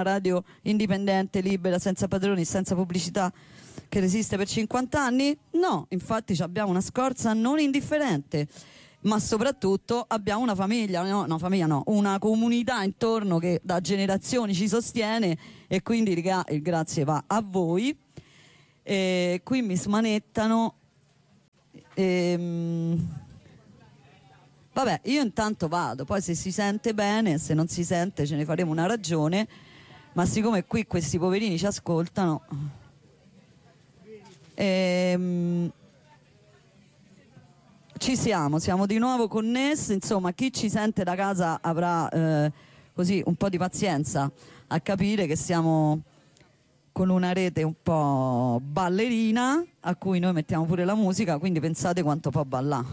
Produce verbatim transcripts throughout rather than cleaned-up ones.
radio indipendente, libera, senza padroni, senza pubblicità, che resiste per cinquanta anni? No, infatti abbiamo una scorza non indifferente, ma soprattutto abbiamo una famiglia, no, una famiglia no, una comunità intorno che da generazioni ci sostiene, e quindi il grazie va a voi. E qui mi smanettano. Ehm, vabbè, io intanto vado, poi se si sente bene, se non si sente ce ne faremo una ragione, ma siccome qui questi poverini ci ascoltano, ehm, ci siamo, siamo di nuovo connessi. Insomma, chi ci sente da casa avrà eh, così un po' di pazienza a capire che siamo con una rete un po' ballerina a cui noi mettiamo pure la musica, quindi pensate quanto può ballare.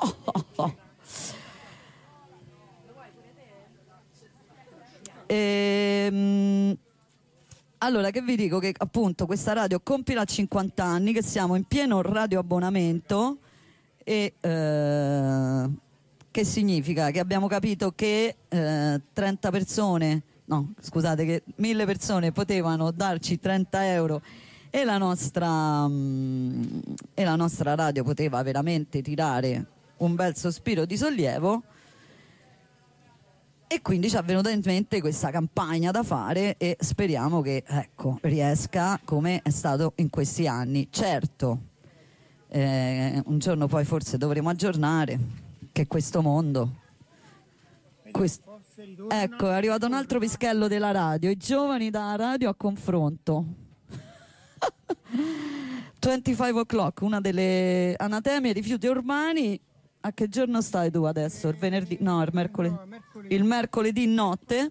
ehm, allora, che vi dico? Che appunto questa radio compirà cinquanta anni, che siamo in pieno radioabbonamento, e eh, che significa? Che abbiamo capito che eh, trenta persone, no scusate, che mille persone potevano darci trenta euro e la nostra, mh, e la nostra radio poteva veramente tirare un bel sospiro di sollievo, e quindi ci è venuta in mente questa campagna da fare, e speriamo che, ecco, riesca come è stato in questi anni. Certo, eh, un giorno poi forse dovremo aggiornare che questo mondo, quest... ecco, è arrivato un altro pischello della radio, i giovani da radio a confronto. venticinque o'clock, una delle anatemie rifiuti urbani. A che giorno stai tu adesso? Il venerdì? No, il mercoledì. No, mercoledì. Il mercoledì notte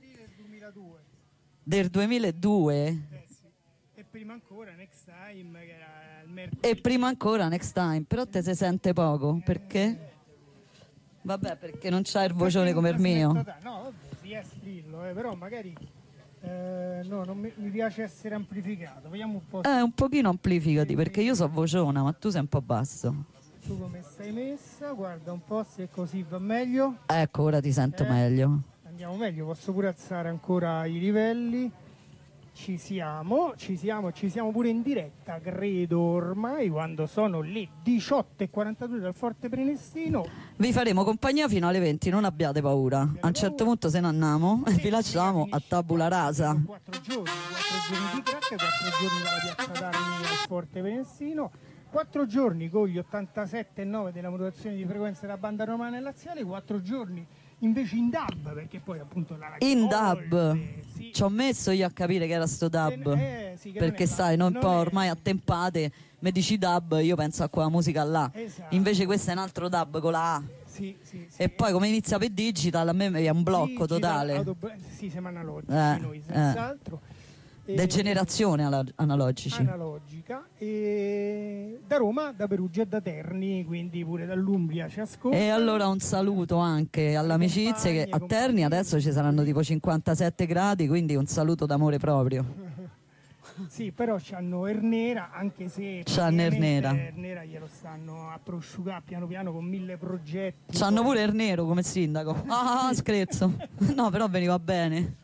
del duemiladue. Eh sì. E prima ancora Next Time, che era il mercoledì. E prima ancora Next Time, però te si sente poco, perché? Vabbè, perché non c'hai il vocione come il mio. No, vabbè, sì, è strillo, eh, però magari eh, no, non mi, mi piace essere amplificato. Vediamo un po'. Eh, un pochino amplificati, perché io so vociona, ma tu sei un po' basso. Tu come stai messa? Guarda un po' se così va meglio. Ecco, ora ti sento eh, meglio. Andiamo meglio, posso pure alzare ancora i livelli. Ci siamo, ci siamo, ci siamo pure in diretta, credo ormai, quando sono le diciotto e quarantadue dal Forte Prenestino. Vi faremo compagnia fino alle venti, non abbiate paura. A un certo punto se ne andiamo e vi lasciamo a tabula rasa. Quattro giorni, quattro giorni di crack, quattro giorni dalla piazza d'armi al Forte Prenestino. Quattro giorni con gli ottantasette e nove della modulazione di frequenza della banda romana e laziale, quattro giorni invece in D A B, perché poi appunto la in D A B sì. Ci ho messo io a capire che era sto D A B, eh, sì, perché sai, noi un po' ormai attempate, mi dici D A B, io penso a quella musica là, esatto. Invece questo è un altro D A B con la A. Sì, sì, sì. E poi come inizia per digital a me è un blocco sì, totale. Auto... Sì, siamo analogici eh, noi, senz'altro. Eh. Degenerazione analogici. Analogica. E da Roma, da Perugia e da Terni, quindi pure dall'Umbria ci ascolta. E allora un saluto anche all'amicizia, che a Terni adesso ci saranno tipo cinquantasette gradi, quindi un saluto d'amore proprio. Sì, però c'hanno Ernera, anche se c'hanno Ernera. Ernera glielo stanno a prosciugare piano piano con mille progetti. C'hanno pure Ernero come sindaco. Ah, scherzo. No, però veniva bene.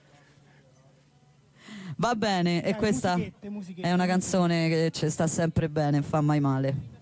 Va bene, e questa musichette, musichette, è una canzone che ci sta sempre bene, non fa mai male.